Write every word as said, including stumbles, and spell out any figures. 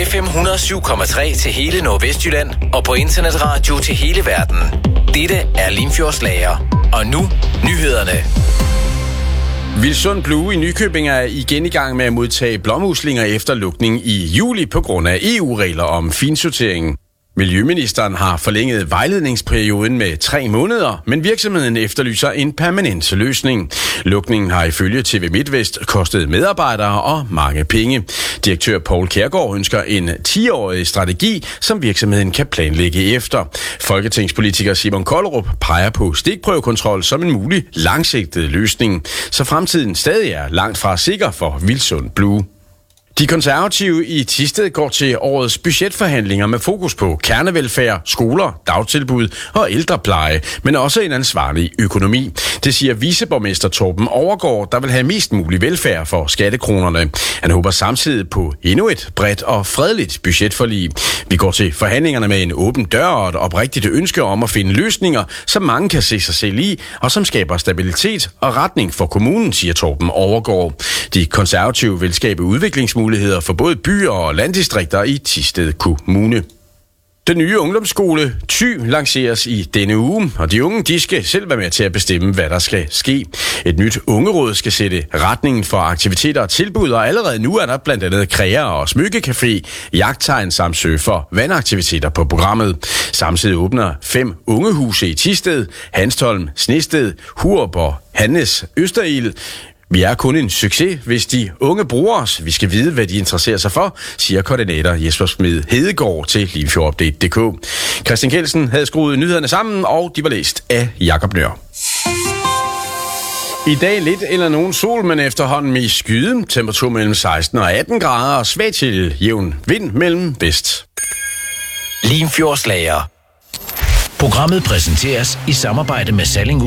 F M et hundrede og syv komma tre til hele Nordvestjylland og på internetradio til hele verden. Dette er Limfjordslager. Og nu nyhederne. Vilsund Blue i Nykøbing er igen i gang med at modtage blåmuslinger efter lukning i juli på grund af E U-regler om finsortering. Miljøministeren har forlænget vejledningsperioden med tre måneder, men virksomheden efterlyser en permanent løsning. Lukningen har ifølge T V MidtVest kostet medarbejdere og mange penge. Direktør Poul Kjærgaard ønsker en ti-årig strategi, som virksomheden kan planlægge efter. Folketingspolitiker Simon Kollerup peger på stikprøvekontrol som en mulig langsigtet løsning, så fremtiden stadig er langt fra sikker for Vilsund Blue. De konservative i Thisted går til årets budgetforhandlinger med fokus på kernevelfærd, skoler, dagtilbud og ældrepleje, men også en ansvarlig økonomi. Det siger viceborgmester Torben Overgaard, der vil have mest mulig velfærd for skattekronerne. Han håber samtidig på endnu et bredt og fredeligt budgetforlig. Vi går til forhandlingerne med en åben dør og et oprigtigt ønske om at finde løsninger, som mange kan se sig selv i, og som skaber stabilitet og retning for kommunen, siger Torben Overgaard. De konservative vil skabe udviklingsmuligheder muligheder for både byer og landdistrikter i Thisted Kommune. Den nye ungdomsskole Thy lanceres i denne uge, og de unge de skal selv være med til at bestemme, hvad der skal ske. Et nyt ungeråd skal sætte retningen for aktiviteter og tilbud, og allerede nu er der blandt andet kræer og smykkecafé, jagttegn samt sø for vandaktiviteter på programmet. Samtidig åbner fem ungehuse i Thisted, Hanstholm, Snested, Hurup og Hannes Østerild. Vi er kun en succes, hvis de unge bruger os. Vi skal vide, hvad de interesserer sig for, siger koordinator Jesper Smed Hedegaard til Limfjordupdate punktum d k. Christian Kjeldsen havde skruet nyhederne sammen, og de var læst af Jakob Nør. I dag lidt eller nogen sol, men efterhånden i skyde. Temperatur mellem seksten og atten grader og svag til jævn vind mellem vest. Limfjordslager. Programmet præsenteres i samarbejde med Salling